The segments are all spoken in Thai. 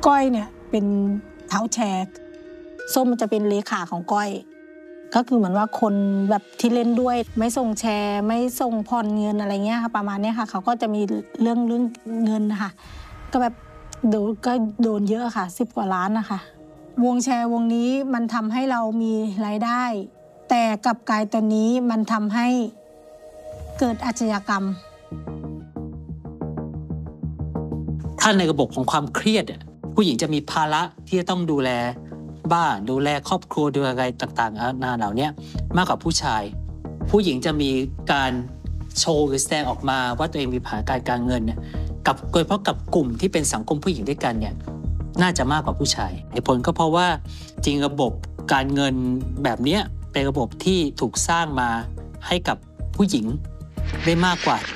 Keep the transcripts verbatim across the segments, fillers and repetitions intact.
ก้อยเนี่ยเป็นเท้าแชร์ส้มมันจะเป็นเลขาของก้อยก็คือเหมือนว่าคนแบบที่เล่นด้วยไม่ส่งแชร์ไม่ส่งผ่อนเงินอะไรเงี้ยค่ะประมาณนี้ค่ะเขาก็จะมีเรื่องเรื่องเงินนะคะก็แบบโดนก็โดนเยอะค่ะสิบกว่าล้านนะคะวงแชร์วงนี้มันทำให้เรามีรายได้แต่กลับกลายตอนนี้มันทำให้เกิดอาชญากรรมถ้าในระบบของความเครียดผู้หญิงจะมีภาระที่จะต้องดูแลบ้านดูแลครอบครัวดูแลอะไรต่างๆนานาเหล่านี้มากกว่าผู้ชายผู้หญิงจะมีการโชว์หรือแสดงออกมาว่าตัวเองมีปัญหาการการเงินเนี่ยกับโดยเฉพาะกับกลุ่มที่เป็นสังคมผู้หญิงด้วยกันเนี่ยน่าจะมากกว่าผู้ชายเหตุผลก็เพราะว่าจริงระบบการเงินแบบนี้เป็นระบบที่ถูกสร้างมาให้กับผู้หญิงได้มากกว่า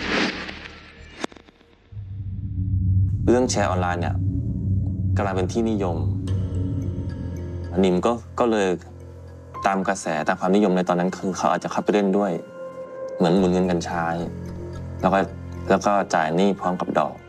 เรื่องแชร์ออนไลน์เนี่ยกำลังเป็นที่นิยมนิมก็ก็เลยตามกระแสตามความนิยมในตอนนั้นคือเขาอาจจะเข้าไปเล่นด้วยเหมือนหมุนเงินกันใช้แล้วก็แล้วก็จ่ายหนี้พร้อมกับดอก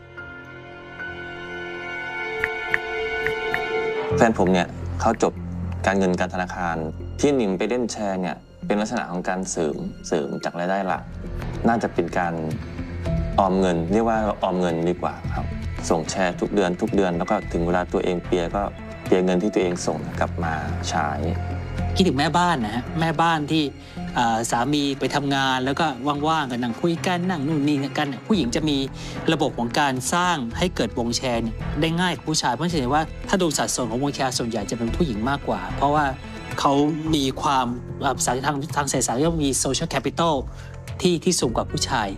แฟนผมเนี่ยเขาจบการเงินการธนาคารที่นิมไปเล่นแชร์เนี่ยเป็นลักษณะของการเสริมเสริมจากรายได้หลักน่าจะเป็นการออมเงินเรียกว่าออมเงินดีกว่าครับส่งแชร์ทุกเดือนทุกเดือนแล้วก็ถึงเวลาตัวเองเปียก็เปียเงินที่ตัวเองส่งกลับมาใช้คิดถึงแม่บ้านนะฮะแม่บ้านที่สามีไปทำงานแล้วก็ว่างๆกันนั่งคุยกันนั่งนู่นนี่กันผู้หญิงจะมีระบบของการสร้างให้เกิดวงแชร์ได้ง่ายกว่าผู้ชายเพราะฉะนั้นว่าถ้าดูสัดส่วนของวงแชร์ส่วนใหญ่จะเป็นผู้หญิงมากกว่าเพราะว่าเขามีความภาษาทางทางเศรษฐศาสตร์เรียกว่ามี social capital ที่ที่สูงกว่าผู้ชาย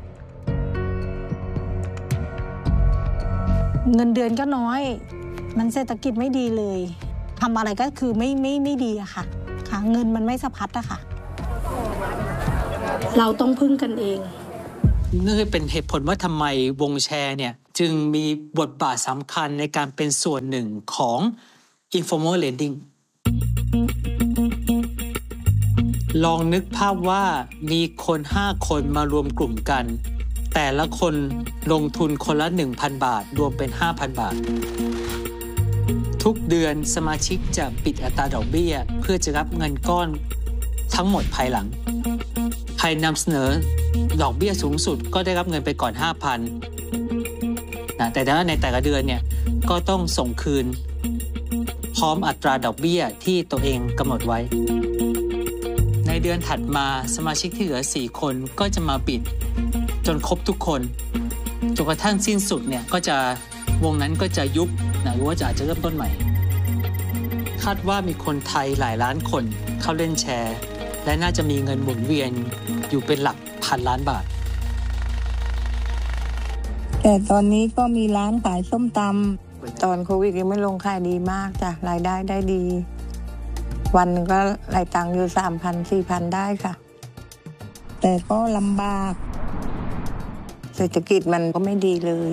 เงินเดือนก็น้อยมันเศรษฐกิจไม่ดีเลยทำอะไรก็คือไม่ไม่ไม่ดีอะค่ะค่ะเงินมันไม่สะพัดอะค่ะเราต้องพึ่งกันเองนี่เป็นเหตุผลว่าทำไมวงแชร์เนี่ยจึงมีบทบาทสำคัญในการเป็นส่วนหนึ่งของ informal lending ลองนึกภาพว่ามีคนห้าคนมารวมกลุ่มกันแต่ละคนลงทุนคนละ หนึ่งพัน บาทรวมเป็น ห้าพัน บาททุกเดือนสมาชิกจะปิดอัตราดอกเบี้ยเพื่อจะรับเงินก้อนทั้งหมดภายหลังใครนำเสนอดอกเบี้ยสูงสุดก็ได้รับเงินไปก่อน ห้าพัน นะแต่ถ้าในแต่ละเดือนเนี่ยก็ต้องส่งคืนพร้อมอัตราดอกเบี้ยที่ตัวเองกำหนดไว้ในเดือนถัดมาสมาชิกที่เหลือสี่คนก็จะมาบิดจนครบทุกคนจนกระทั่งสิ้นสุดเนี่ยก็จะวงนั้นก็จะยุบนะหรือว่าจะอาจจะเริ่มต้นใหม่คาดว่ามีคนไทยหลายล้านคนเข้าเล่นแชร์และน่าจะมีเงินหมุนเวียนอยู่เป็นหลักพันล้านบาทแต่ตอนนี้ก็มีร้านขายส้มตำตอนโควิดยังไม่ลงขายดีมากจ้ะรายได้ได้ดีวันนึงก็รายตังค์อยู่ สามพัน สี่พัน ได้ค่ะแต่ก็ลำบากเศรษฐกิจมันก็ไม่ดีเลย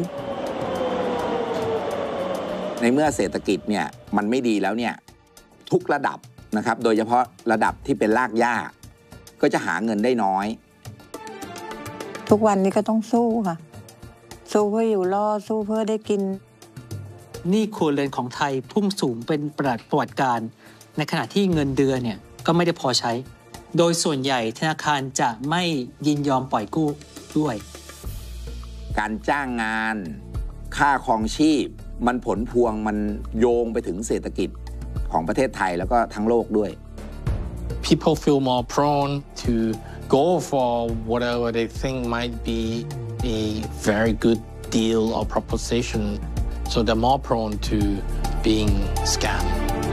ในเมื่อเศรษฐกิจเนี่ยมันไม่ดีแล้วเนี่ยทุกระดับนะครับโดยเฉพาะระดับที่เป็นรากหญ้าก็จะหาเงินได้น้อยทุกวันนี้ก็ต้องสู้ค่ะสู้เพื่ออยู่รอดสู้เพื่อได้กินหนี้ครัวเรือนของไทยพุ่งสูงเป็นประวัติการในขณะที่เงินเดือนเนี่ยก็ไม่ได้พอใช้โดยส่วนใหญ่ธนาคารจะไม่ยินยอมปล่อยกู้ด้วยการจ้างงานค่าครองชีพมันผลพวงมันโยงไปถึงเศรษฐกิจของประเทศไทยแล้วก็ทั้งโลกด้วย People feel more prone to go for whatever they think might be a very good deal or proposition so they're more prone to being scammed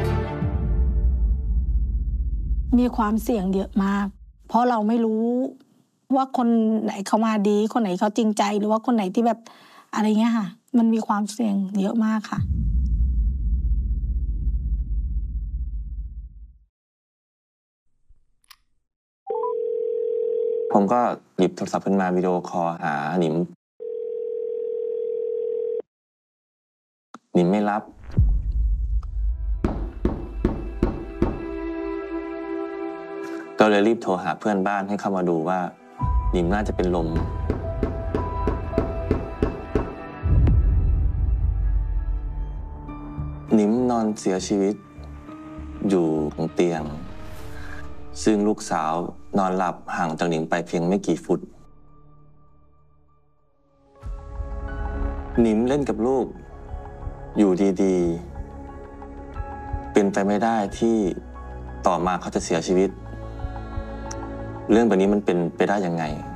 มีความเสี่ยงเยอะมากเพราะเราไม่รู้ว่าคนไหนเขามาดีคนไหนเขาจริงใจหรือว่าคนไหนที่แบบอะไรเงี้ยค่ะมันมีความเสี่ยงเยอะมากค่ะผมก็หยิบโทรศัพท์ขึ้นมาวิดีโอคอลหาหนิมหนิมไม่รับก็เลยรีบโทรหาเพื่อนบ้านให้เข้ามาดูว่าหนิมน่าจะเป็นลมนอนเสียชีวิตอยู่บนเตียงซึ่งลูกสาวนอนหลับห่างจากหนิงไปเพียงไม่กี่ฟุตหนิมเล่นกับลูกอยู่ดีๆเป็นไปไม่ได้ที่ต่อมาเขาจะเสียชีวิตเรื่องแบบนี้มันเป็นไปได้ยังไง